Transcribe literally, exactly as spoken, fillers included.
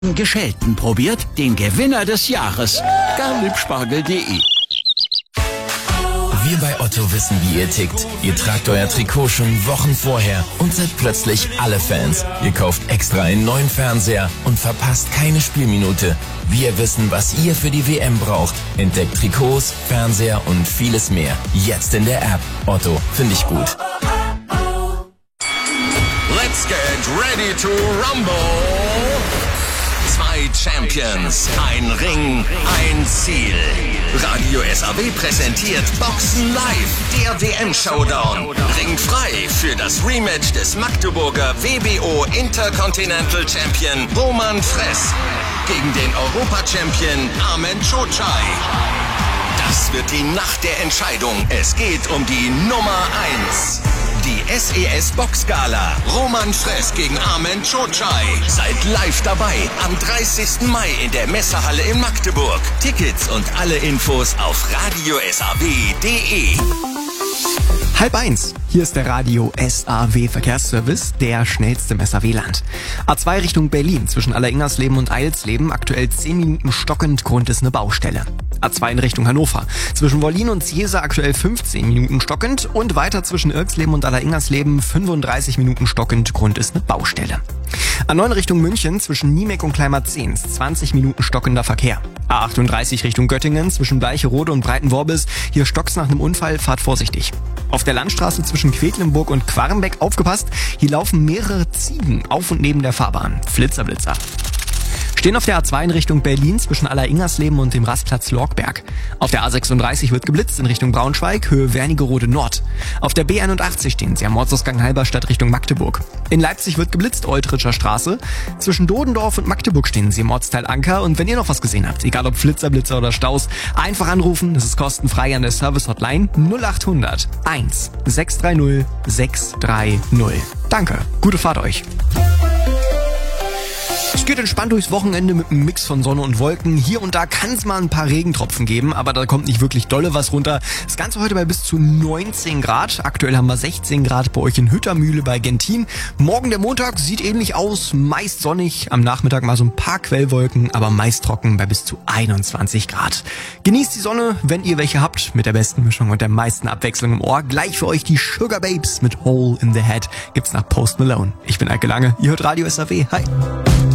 Geschälten probiert? Den Gewinner des Jahres. garlibspargel punkt de. Wir bei Otto wissen, wie ihr tickt. Ihr tragt euer Trikot schon Wochen vorher und seid plötzlich alle Fans. Ihr kauft extra einen neuen Fernseher und verpasst keine Spielminute. Wir wissen, was ihr für die W M braucht. Entdeckt Trikots, Fernseher und vieles mehr. Jetzt in der App. Otto, finde ich gut. Let's get ready to rumble. Zwei Champions, ein Ring, ein Ziel. Radio S A W präsentiert Boxen Live, der W M-Showdown. Ring frei für das Rematch des Magdeburger W B O Intercontinental Champion Roman Fress gegen den Europa-Champion Armen Cocai. Das wird die Nacht der Entscheidung. Es geht um die Nummer eins. Die S E S Boxgala. Roman Fress gegen Armen Cocai. Seid live dabei am dreißigsten Mai in der Messehalle in Magdeburg. Tickets und alle Infos auf radio s a w punkt de. Halb eins. Hier ist der Radio S A W Verkehrsservice, der schnellste im S A W-Land. A zwei Richtung Berlin, zwischen Alleringersleben und Eilsleben, aktuell zehn Minuten stockend, Grund ist eine Baustelle. A zwei in Richtung Hannover, zwischen Wollin und Ziese aktuell fünfzehn Minuten stockend und weiter zwischen Irksleben und Alleringersleben fünfunddreißig Minuten stockend, Grund ist eine Baustelle. A neun Richtung München, zwischen Niemek und Kleimarzehns, zwanzig Minuten stockender Verkehr. A achtunddreißig Richtung Göttingen, zwischen Bleicherode und Breitenworbis, hier stockt's nach einem Unfall, fahrt vorsichtig. Auf der Landstraße zwischen Quedlinburg und Quarrenbeck aufgepasst, hier laufen mehrere Ziegen auf und neben der Fahrbahn. Flitzer, Blitzer. Stehen auf der A zwei in Richtung Berlin zwischen Alleringersleben und dem Rastplatz Lorgberg. Auf der A sechsunddreißig wird geblitzt in Richtung Braunschweig, Höhe Wernigerode Nord. Auf der B einundachtzig stehen sie am Ortsausgang Halberstadt Richtung Magdeburg. In Leipzig wird geblitzt, Oltritscher Straße. Zwischen Dodendorf und Magdeburg stehen sie im Ortsteil Anker. Und wenn ihr noch was gesehen habt, egal ob Flitzer, Blitzer oder Staus, einfach anrufen. Das ist kostenfrei an der Service-Hotline null achthundert eins sechs drei null sechs drei null. Danke, gute Fahrt euch. Es geht entspannt durchs Wochenende mit einem Mix von Sonne und Wolken. Hier und da kann es mal ein paar Regentropfen geben, aber da kommt nicht wirklich dolle was runter. Das Ganze heute bei bis zu neunzehn Grad. Aktuell haben wir sechzehn Grad bei euch in Hüttermühle bei Gentin. Morgen der Montag sieht ähnlich aus, meist sonnig. Am Nachmittag mal so ein paar Quellwolken, aber meist trocken bei bis zu einundzwanzig Grad. Genießt die Sonne, wenn ihr welche habt, mit der besten Mischung und der meisten Abwechslung im Ohr. Gleich für euch die Sugar Babes mit Hole in the Head gibt's nach Post Malone. Ich bin Eike Lange, ihr hört Radio S A W. Hi.